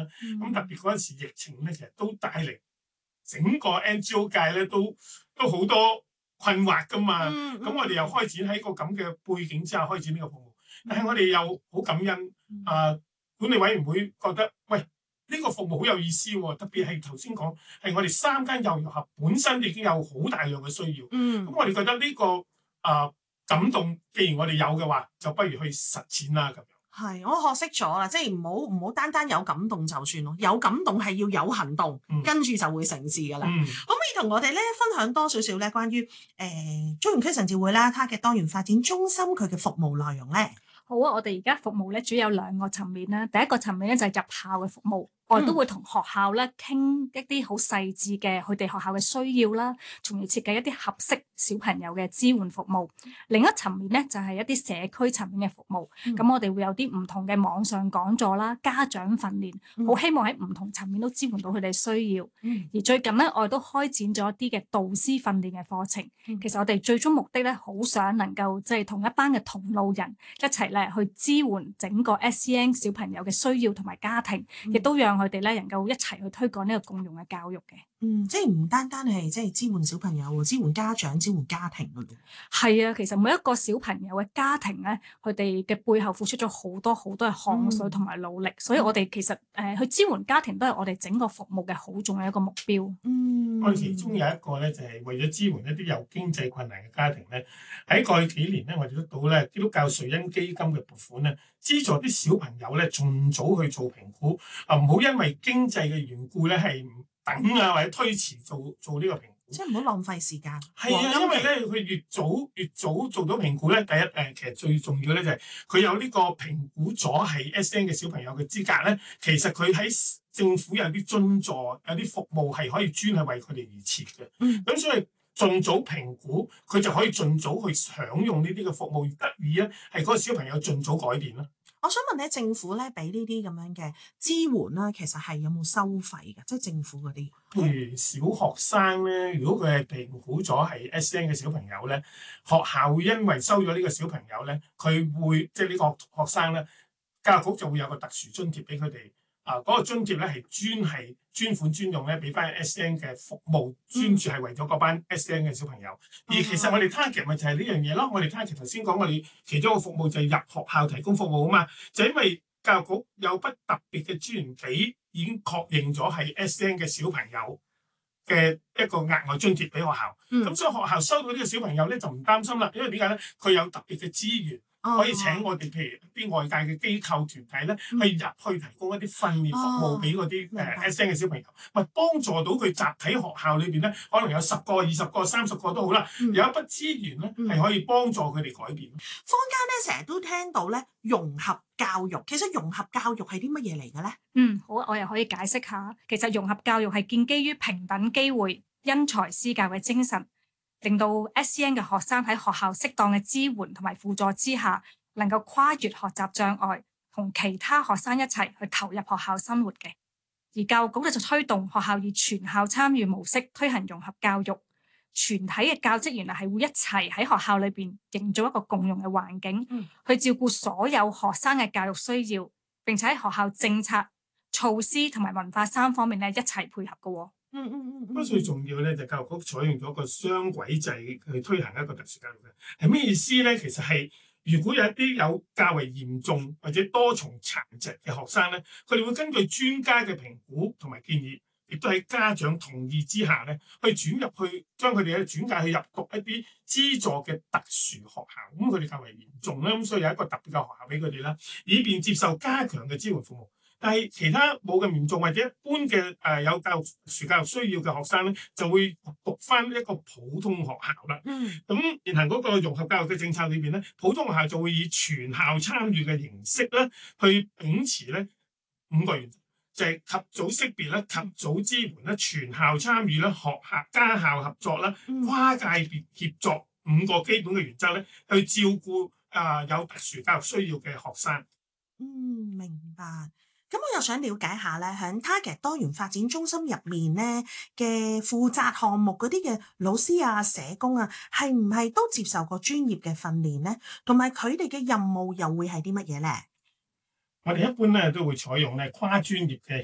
咁特別嗰陣時疫情咧，其實都帶嚟整個 NGO 界咧都好多困惑噶嘛。咁我哋又開展喺個咁嘅背景之下開展呢個服務，但係我哋又好感恩管理委員會覺得喂，呢個服務好有意思喎，特別係頭先講係我哋3間幼兒學校本身已經有好大量嘅需要。咁我哋覺得呢個感動，既然我哋有嘅話，就不如去實踐啦咁樣。 係，我學識咗啦，即係唔好單單有感動就算咯，有感動係要有行動，跟住就會成事㗎啦。可唔可以同我哋咧分享多少少咧關於中原區神召會啦，它嘅多元發展中心佢嘅服務內容咧？ 好啊，我哋而家服務咧主要有2個層面啦。第一個層面咧就係入校嘅服務，我哋都會同學校咧傾一啲好細緻嘅佢哋學校嘅需要啦，從而設計一啲合適小朋友嘅支援服務。另一層面咧就係一啲社區層面嘅服務。咁我哋會有啲唔同嘅網上講座啦、家長訓練，好希望喺唔同層面都支援到佢哋需要。而最近咧，我哋都開展咗一啲嘅導師訓練嘅課程。其實我哋最終目的咧，好想能夠即係同一班嘅同路人一齊去支援整個 SEN 小朋友嘅需要同埋家庭，亦都讓佢哋咧能夠一齊去推廣呢個共融嘅教育嘅。 即係唔單單係即係支援小朋友，支援家長、支援家庭嘅。 係啊，其實每一個小朋友嘅家庭咧，佢哋嘅背後付出咗好多嘅汗水同埋努力，所以我哋其實去支援家庭都係我哋整個服務嘅好重要一個目標。 我哋其中有一個咧，就係為咗支援一啲有經濟困難嘅家庭咧，喺過去幾年咧，我哋得到咧基督教瑞恩基金嘅撥款咧，資助啲小朋友咧盡早去做評估，唔好因為經濟嘅緣故咧係唔等或者推遲做呢個評估。 即係唔好浪費時間。 係啊，因為咧佢越早做到評估咧，第一其實最重要咧就係佢有呢個評估咗係 SEN 嘅小朋友嘅資格咧，其實佢喺政府有啲津助，有啲服務係可以專係為佢哋而設嘅。咁所以盡早評估，佢就可以盡早去享用呢啲嘅服務，得以咧係嗰個小朋友盡早改變啦。 我想問咧，政府咧俾呢啲咁樣嘅支援啦，其實係有冇收費嘅？即係政府嗰啲。 譬如小學生咧，如果佢係評估咗係 SEN 嘅小朋友咧，學校會因為收咗呢個小朋友咧，佢會即係呢個學生咧，教育局就會有個特殊津貼俾佢哋。嗰個津貼咧係專款專用咧，俾翻 SEN 嘅服務，專注係為咗嗰班 SEN 嘅小朋友。而其實我哋 target 咪就係呢樣嘢咯。我哋 target 頭先講，我哋其中一個服務就係入學校提供服務啊嘛。就因為教育局有筆特別嘅資源俾已經確認咗係 SEN 嘅小朋友嘅一個額外津貼俾學校。咁所以學校收到呢個小朋友咧就唔擔心啦，因為點解咧？佢有特別嘅資源。可以請我哋譬如啲外界嘅機構團體咧，去入去提供一啲訓練服務俾嗰啲SEN 嘅小朋友，咪幫助到佢集體學校裏邊咧，可能有10個、20個、30個都好啦，有一筆資源咧係可以幫助佢哋改變。 坊間咧成日都聽到咧融合教育，其實融合教育係啲乜嘢嚟嘅咧？ 好，我又可以解釋下，其實融合教育係建基於平等機會、因材施教嘅精神。令到 SEN 嘅學生喺學校適當嘅支援同埋輔助之下，能夠跨越學習障礙，同其他學生一齊去投入學校生活嘅。而教育局咧就推動學校以全校參與模式推行融合教育，全體嘅教職員係會一齊喺學校裏邊營造一個共融嘅環境，去照顧所有學生嘅教育需要，並且喺學校政策、措施同埋文化3方面咧一齊配合嘅。 咁最重要咧，就教育局採用咗個雙軌制去推行一個特殊教育嘅，係咩意思咧？其實係如果有一啲有較為嚴重或者多重殘疾嘅學生咧，佢哋會根據專家嘅評估同埋建議，亦都喺家長同意之下咧，去轉入去將佢哋咧轉介去入讀一啲資助嘅特殊學校。咁佢哋較為嚴重咧，咁所以有一個特別嘅學校俾佢哋啦，以便接受加強嘅支援服務。但係其他冇咁嚴重或者一般嘅有特殊教育需要嘅學生咧，就會讀翻一個普通學校啦。咁現行嗰個融合教育嘅政策裏邊咧，普通學校就會以全校參與嘅形式咧，去秉持咧5個原則，就係及早識別啦、及早支援啦、全校參與啦、學校家校合作啦、跨界別協作5個基本嘅原則咧，去照顧有特殊教育需要嘅學生。 明白。咁我又想了解下咧，喺它嘅多元發展中心入面咧嘅負責項目嗰啲嘅老師啊、社工啊，係唔係都接受過專業嘅訓練咧？同埋佢哋嘅任務又會係啲乜嘢咧？ 我哋一般咧都會採用咧跨專業嘅